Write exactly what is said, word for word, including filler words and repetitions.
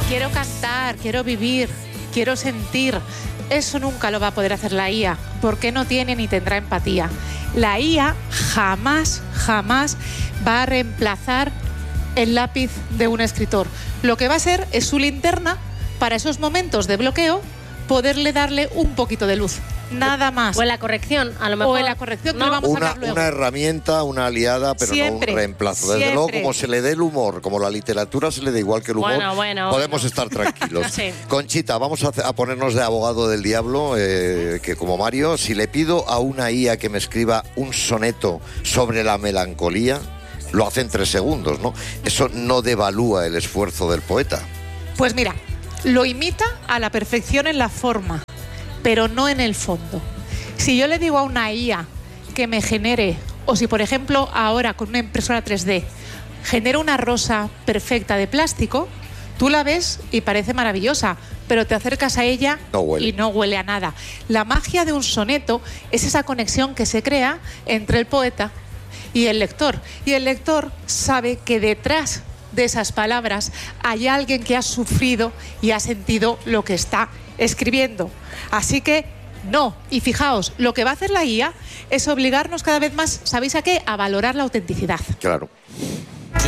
quiero cantar, quiero vivir, quiero sentir. Eso nunca lo va a poder hacer la I A, porque no tiene ni tendrá empatía. La I A jamás, jamás va a reemplazar el lápiz de un escritor. Lo que va a ser es su linterna para esos momentos de bloqueo, poderle darle un poquito de luz. Nada más. O en la corrección, a lo mejor. O en la corrección, ¿no? que lo vamos Una, a hablar luego. una herramienta, una aliada, pero Siempre, no un reemplazo. Desde siempre. luego, como se le dé el humor, como la literatura se le da igual que el humor, Bueno, bueno, podemos bueno. estar tranquilos. Sí. Conchita, vamos a, a ponernos de abogado del diablo, eh, que como Mario, si le pido a una I A que me escriba un soneto sobre la melancolía, lo hace en tres segundos, ¿no? Eso no devalúa el esfuerzo del poeta. Pues mira, lo imita a la perfección en la forma, pero no en el fondo. Si yo le digo a una I A que me genere, o si por ejemplo ahora con una impresora tres D genera una rosa perfecta de plástico, tú la ves y parece maravillosa, pero te acercas a ella No huele. y no huele a nada. La magia de un soneto es esa conexión que se crea entre el poeta y el lector. Y el lector sabe que detrás de esas palabras hay alguien que ha sufrido y ha sentido lo que está escribiendo. Así que no. Y fijaos, lo que va a hacer la I A es obligarnos cada vez más, ¿sabéis a qué? A valorar la autenticidad. Claro.